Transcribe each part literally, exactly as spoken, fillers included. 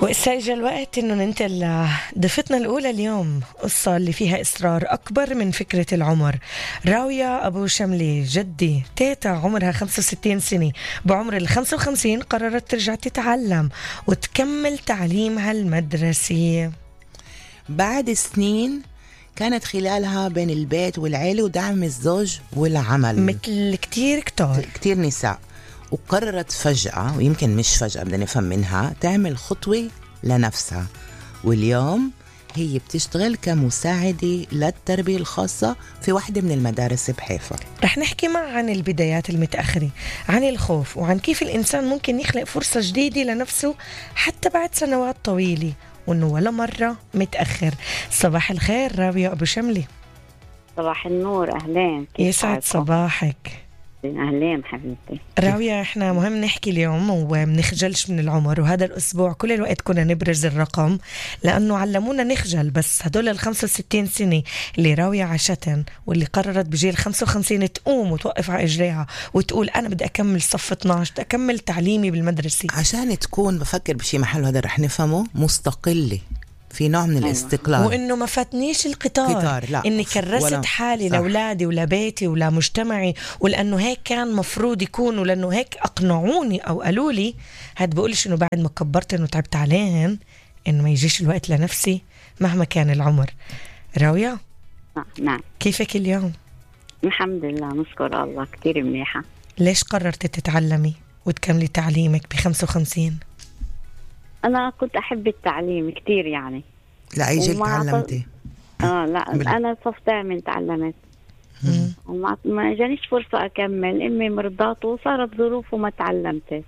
وإسا إجا الوقت إنه ننتقل لضيفتنا الأولى اليوم، قصة اللي فيها إصرار أكبر من فكرة العمر. راوية أبو شملي، جدي تيتا عمرها خمسة وستين سنة، بعمر الخمسة وخمسين قررت ترجع تتعلم وتكمل تعليمها المدرسي. بعد سنين كانت خلالها بين البيت والعيلة ودعم الزوج والعمل مثل كتير كتار كتير نساء، وقررت فجأة، ويمكن مش فجأة بدنا نفهم منها، تعمل خطوة لنفسها. واليوم هي بتشتغل كمساعدة للتربية الخاصة في واحدة من المدارس بحيفا. رح نحكي معها عن البدايات المتأخرة، عن الخوف، وعن كيف الإنسان ممكن يخلق فرصة جديدة لنفسه حتى بعد سنوات طويلة، وإنه ولا مرة متأخر. صباح الخير راوية أبو شملي. صباح النور، أهلين. يسعد صباحك. أهلين حبيبتي راوية. احنا مهم نحكي اليوم ومنخجلش من العمر، وهذا الأسبوع كل الوقت كنا نبرز الرقم لأنه علمونا نخجل، بس هدول الخمسة وستين سنة اللي راوية عشتن واللي قررت بجيل خمسة وخمسين تقوم وتوقف على إجريها وتقول أنا بدي أكمل صف اثناشر، بدي أكمل تعليمي بالمدرسة، عشان تكون بفكر بشي محل هذا رح نفهمه مستقلة، في نوع من الاستقلال، وإنه ما فاتنيش القطار، قطار لا. إني كرست حالي لأولادي ولبيتي ولمجتمعي، ولأنه هيك كان مفروض يكون، ولأنه هيك أقنعوني أو قالوا لي. هاد بقولش إنه بعد ما كبرت إنه تعبت عليهن إنه ما يجيش الوقت لنفسي مهما كان العمر. راوية؟ نعم. كيفك اليوم؟ الحمد لله نشكر الله كتير منيحة. ليش قررت تتعلمي وتكملي تعليمك بخمسة وخمسين؟ أنا كنت أحب التعليم كتير يعني. لا أي جيل تعلمتي؟ آه لا بل... أنا صف ثامن تعلمت، وما ما جانيش فرصة أكمل، أمي مرضات وصارت ظروف وما تعلمت.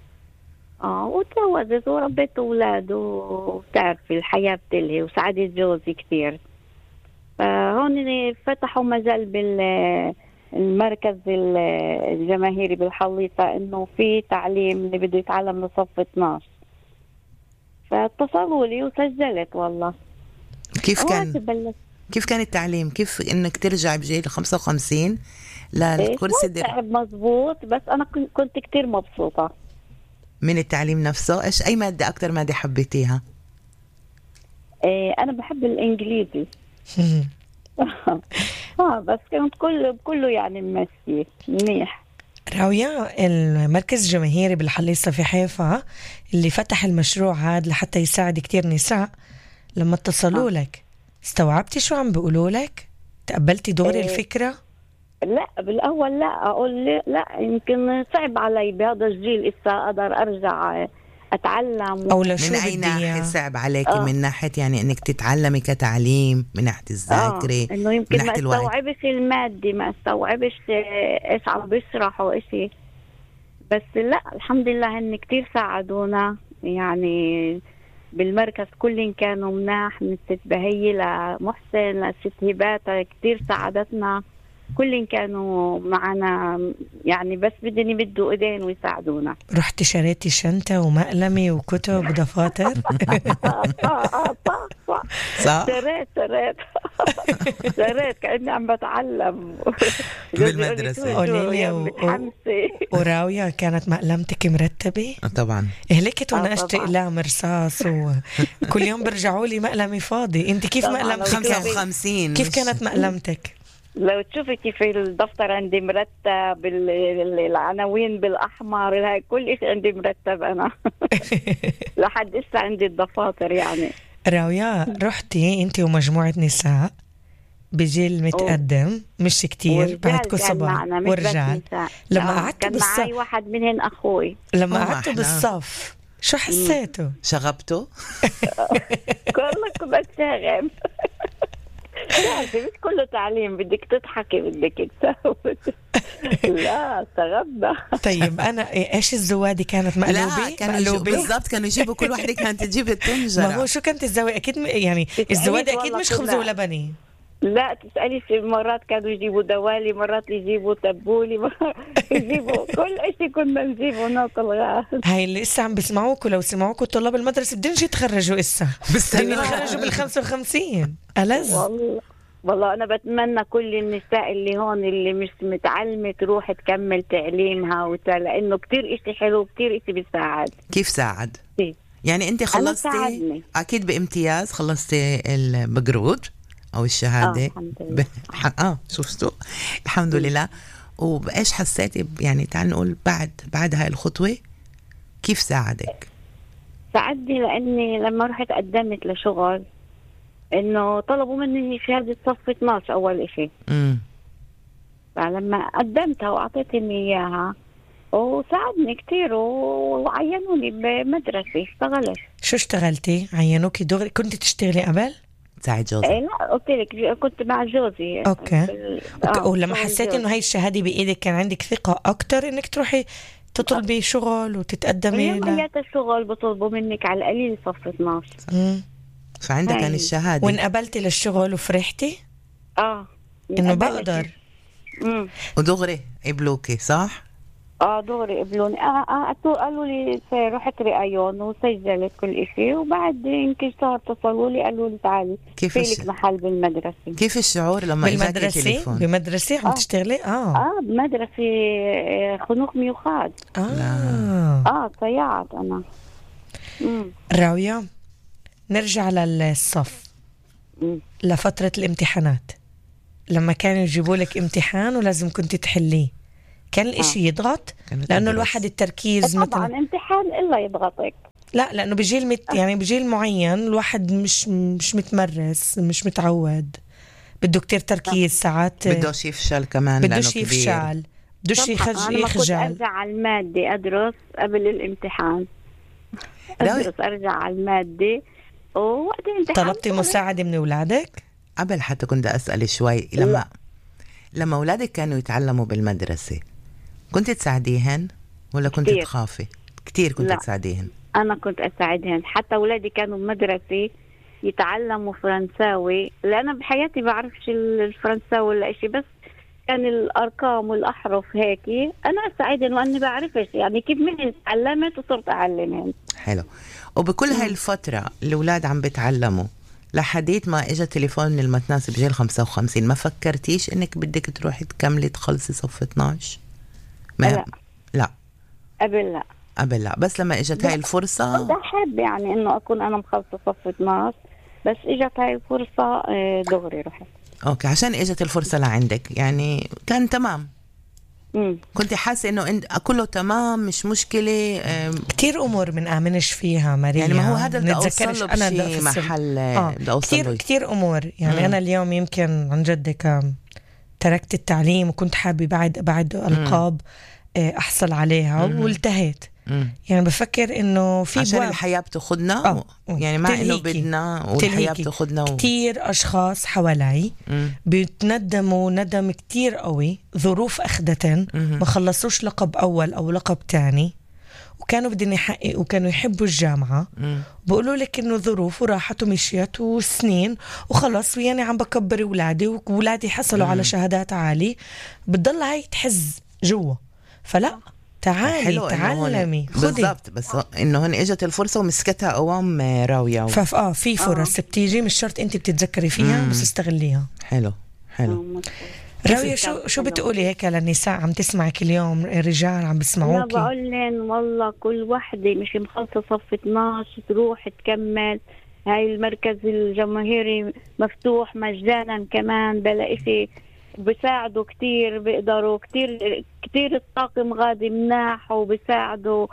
آه وتجوزت وربيت أولاد، وتعرفي الحياة بتلهي، وسعدت جوزي كتير. فهون فتحوا مجال بالمركز الجماهيري بالحليطة إنه في تعليم اللي بده يتعلم لصف اثناشر، فاتصلوا لي وسجلت. والله كيف كان كيف كان التعليم؟ كيف انك ترجع بجيل خمسة وخمسين للكرسي دي؟ تعب مزبوط، بس انا كنت كتير مبسوطة من التعليم نفسه. ايش اي مادة اكتر مادة حبيتيها؟ إيه انا بحب الانجليزي. اه بس كنت كله كله يعني ممشي منيح. راوية، المركز الجماهيري بالحليصة في حيفا اللي فتح المشروع هذا لحتى يساعد كتير نساء، لما اتصلوا آه. لك استوعبتي شو عم بيقولوا لك؟ تقبلتي دوري إيه الفكرة؟ لا بالأول لا، أقول لا يمكن صعب علي بهذا الجيل إسا أقدر أرجع أتعلم. أو لشو من أي ناحية صعب عليكي؟ آه. من ناحية يعني إنك تتعلمي كتعليم، من ناحية الذاكرة، آه. إنه يمكن ما استوعبش المادي، ما استوعبش إيش عم بيشرحوا إشي. بس لا الحمد لله هن كتير ساعدونا يعني بالمركز، كلهم كانوا مناح، من ست بهية لمحسن لست هبات كتير ساعدتنا، كلهم كانوا معنا يعني، بس بدني بدوا ايدين ويساعدونا. رحتي شريتي شنطة ومقلمة وكتب ودفاتر؟ صح شريت شريت شريت كأني عم بتعلم بالمدرسة. قوليلي و... وراوية، كانت مقلمتك مرتبة؟ طبعا هلكت وانا اشتاق لها مرصاص، وكل يوم برجعوا لي مقلمي فاضي. انت كيف مقلمتك؟ خمسة وخمسين كيف كانت مقلمتك؟ لو تشوفي كيف الدفتر عندي مرتب، العناوين بالأحمر، هاي كل إشي عندي مرتب أنا. لحد إسا عندي الدفاتر يعني. راوية، رحتي أنت ومجموعة نساء بجيل متقدم مش كتير، بعدكم صبا ورجال، لما قعدتوا بالصف كان معي واحد منهن أخوي، لما قعدتوا بالصف شو حسيتوا؟ شغبتوا؟ كلكم بتشاغب. مش كله تعليم، بدك تضحكي بدك تسوي. لا استغربنا. طيب أنا إيش الزوادي كانت مقلوبة؟ كانوا بالضبط كانوا يجيبوا كل واحدة كانت تجيب الطنجرة. ما هو شو كانت الزوادي؟ أكيد يعني الزوادي أكيد مش خبز ولبني. لا تسألي، في مرات كانوا يجيبوا دوالي، مرات يجيبوا تبولي، مرات يجيبوا كل شيء كنا نجيبه ناكل غاز. هاي اللي إسا عم بسمعوكوا، لو سمعوكوا طلاب المدرسة بدهم يتخرجوا إسا، بدهم يتخرجوا بالخمسة وخمسين. ألز والله والله أنا بتمنى كل النساء اللي هون اللي مش متعلمة تروح تكمل تعليمها وت... لأنه كتير إشي حلو، كتير إشي بيساعد. كيف ساعد؟ كيف؟ يعني انت خلصتي اكيد بامتياز، خلصتي البقرود او الشهاده؟ اه الحمد لله. ب... اه شفتوا الحمد لله. وبايش حسيتي يعني تعال نقول بعد بعد هاي الخطوه كيف ساعدك؟ ساعدني لاني لما رحت قدمت لشغل انه طلبوا مني شهاده صف اثناشر اول اشي. امم فلما قدمتها واعطيتني اياها وساعدني كتير وعينوني بمدرسة اشتغلت. شو اشتغلتي؟ عينوكي دغري؟ كنت تشتغلي قبل؟ تساعد جوزي؟ ايه لا قلت لك كنت مع جوزي. اوكي, بال... أوكي. آه ولما حسيتي انه هاي الشهادة بايدك كان عندك ثقة اكتر انك تروحي تطلبي شغل وتتقدمي؟ اليوم ايات الشغل بطلبوا منك على القليل صف اثناشر. امم فعندك عن الشهادة وانقبلتي للشغل وفرحتي؟ اه انه بقدر. امم ودغري قبلوكي صح؟ اه دغري قبلوني. اه اه قالوا لي رحت رأيون وسجلت كل اشي، وبعد يمكن شهر اتصلوا لي قالوا لي تعالي في لك محل بالمدرسة. كيف الشعور لما اجاكي تليفون؟ بمدرسة عم آه. تشتغلي؟ اه اه بمدرسة خنوخ ميوخاد. اه اه صيعت انا. امم راوية، نرجع للصف مم. لفترة الامتحانات، لما كانوا يجيبوا لك امتحان ولازم كنت تحليه، كان الاشي آه. يضغط؟ لانه الواحد التركيز طبعا مثلا امتحان الا يضغطك. لا لانه بجيل مت يعني بجيل معين الواحد مش مش متمرس، مش متعود، بده كتير تركيز ساعات، بدوش يفشل كمان بدوش يفشل، بدوش يخجل. انا ما كنت ارجع على المادة ادرس قبل الامتحان، ادرس ارجع على المادة ووقت الامتحان. طلبتي مساعدة من اولادك؟ قبل حتى كنت اسال شوي، لما لا. لما اولادك كانوا يتعلموا بالمدرسة كنت تساعديهن ولا كنت كتير. تخافي؟ كتير كنت لا. تساعديهن؟ أنا كنت أساعدهن، حتى أولادي كانوا بمدرسة يتعلموا فرنساوي، لأن بحياتي بعرفش الفرنساوي ولا إشي، بس كان الأرقام والأحرف هيك أنا أساعدهن وأني بعرفش يعني كيف مني تعلمت وصرت أعلمهن. حلو. وبكل هاي الفترة الأولاد عم بتعلموا لحديت ما إجا تليفون من المتناس بجيل خمسة وخمسين، ما فكرتيش إنك بدك تروحي تكملي تخلصي صف اثناشر؟ ما لا لا قبل لا قبل لا بس لما اجت هاي الفرصة كنت أحب يعني إنه أكون أنا مخلصة صف اثناشر، بس اجت هاي الفرصة دغري رحت. أوكي، عشان اجت الفرصة لعندك يعني كان تمام. مم. كنت حاسة إنه إن كله تمام مش مشكلة؟ كتير أمور من آمنش فيها ماريا، يعني ما هو هذا اللي أوصل له بشي محل آه. كتير كتير أمور يعني. مم. أنا اليوم يمكن عن جد تركت التعليم وكنت حابة بعد بعد ألقاب أحصل عليها مم. والتهيت. مم. يعني بفكر إنه في عشان بواب. الحياة بتاخدنا آه. يعني ما إنه بدنا والحياة بتاخدنا و... كتير أشخاص حوالي مم. بيتندموا ندم كتير قوي، ظروف أخدتن ما خلصوش لقب أول أو لقب تاني وكانوا بدهم يحققوا وكانوا يحبوا الجامعة، بقولوا لك إنه ظروف وراحت ومشيت وسنين وخلص، يعني عم بكبر أولادي وأولادي حصلوا مم. على شهادات عالية، بتضل هاي تحز جوا. فلا تعالي تعلمي بالضبط، بس انه هون اجت الفرصه ومسكتها قوام راويه و... فف اه في فرص آه. بتيجي مش شرط انت بتتذكري فيها مم. بس استغليها. حلو حلو. راويه شو شو بتقولي هيك للنساء عم تسمعك اليوم، رجال عم بسمعوكي؟ انا بقول لهم والله كل وحده مش مخلصه صف اثناشر تروح تكمل، هاي المركز الجماهيري مفتوح مجانا كمان بلا إشي، بيساعدوا كتير، بيقدروا كتير كتير الطاقم غادي مناح وبيساعدوا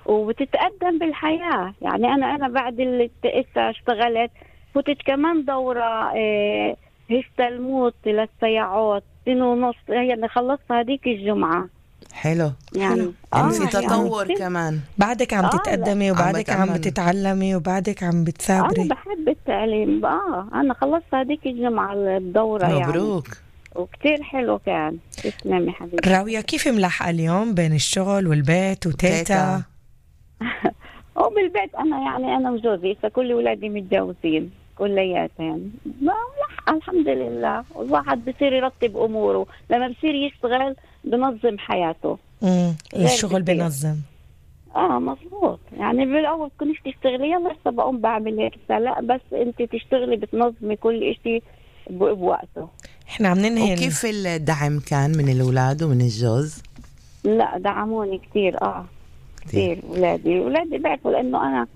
وبتتقدم بالحياة. يعني أنا أنا بعد اللي اشتغلت فتت كمان دورة إيه هشتلموت للسياعات سنة ونص، هي اللي خلصتها هذيك الجمعة. حلو يعني يعني في تطور يعني كمان بعدك عم تتقدمي آه وبعدك عم, عم بتتعلمي وبعدك عم بتثابري. أنا بحب التعليم اه أنا خلصت هذيك الجمعة الدورة. مبروك يعني وكتير حلو كان. تسلمي حبيبتي. راوية، كيف ملحقة اليوم بين الشغل والبيت وتيتا؟ وبالبيت أنا يعني أنا وجوزي فكل ولادي متجوزين كلياتهم، الحمد لله. الواحد بصير يرتب أموره لما بصير يشتغل بنظم حياته. امم الشغل بنظم اه مظبوط. يعني بالاول كنتش تشتغلي يلا هسه بقوم بعمل هيك، لا بس انت تشتغلي بتنظمي كل اشي بوقته. احنا عم ننهي. وكيف الدعم كان من الاولاد ومن الجوز؟ لا دعموني كتير اه كتير. ولادي ولادي بيعرفوا لانه انا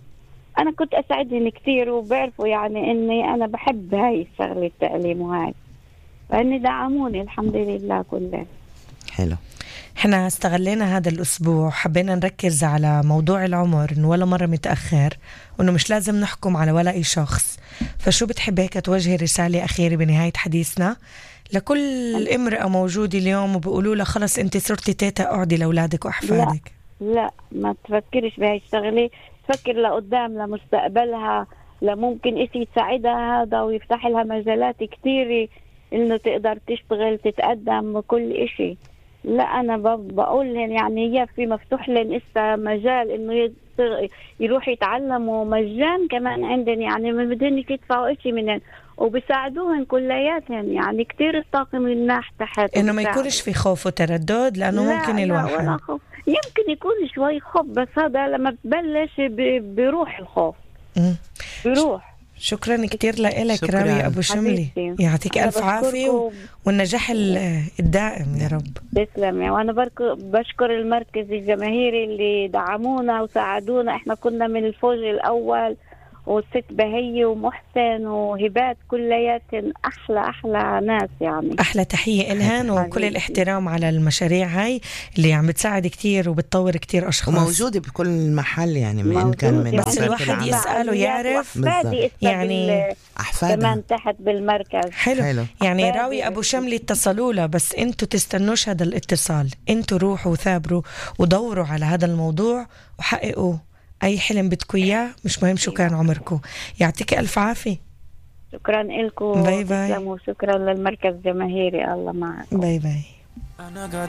أنا كنت أساعدهم كتير، وبعرفوا يعني إني أنا بحب هاي الشغلة التعليم وهاي، فإني دعموني الحمد لله كله. حلو. احنا استغلينا هذا الأسبوع، حبينا نركز على موضوع العمر، إنه ولا مرة متأخر، وإنه مش لازم نحكم على ولا أي شخص. فشو بتحب هيك توجهي رسالة أخيرة بنهاية حديثنا لكل امرأة موجودة اليوم وبيقولوا لها خلص أنت صرتي تيتا، اقعدي لأولادك وأحفادك؟ لا, لا ما تفكرش بهاي الشغلة، تفكر لقدام لمستقبلها، لممكن إشي يساعدها هذا ويفتح لها مجالات كتيرة إنه تقدر تشتغل تتقدم وكل إشي. لا أنا بقول لهم يعني هي في مفتوح لهم إسا مجال إنه يروح يتعلموا مجان كمان عندن، يعني ما بدهنش يدفعوا إشي منهم وبيساعدوهن كلياتهم، يعني كتير الطاقم الناح تحت، إنه ما يكونش في خوف وتردد، لأنه لا ممكن لا الواحد ولا خوف. يمكن يكون شوي خوف، بس هذا لما ببلش بيروح الخوف م. بيروح. شكرا كتير لك راوية أبو شملي، يعطيك ألف عافية والنجاح الدائم يا رب. تسلمي. وأنا بشكر المركز الجماهيري اللي دعمونا وساعدونا، إحنا كنا من الفوج الأول، والست بهية ومحسن وهبات كلياتن أحلى أحلى ناس، يعني أحلى تحية إلهن وكل الاحترام على المشاريع هاي اللي عم بتساعد كتير وبتطور كتير أشخاص، وموجودة بكل محل، يعني من كان من بس الواحد يسأله يعرف يعني أحفاد كمان تحت بالمركز. حلو, حلو. يعني راوي أبو شملي اتصلوا له، بس انتوا تستنوش هذا الاتصال، انتوا روحوا وثابروا ودوروا على هذا الموضوع وحققوا أي حلم بدكم إياه، مش مهم شو كان عمركم. يعطيك ألف عافية. شكرا لكم. باي باي. وشكرا للمركز الجماهيري. الله معكم. باي باي.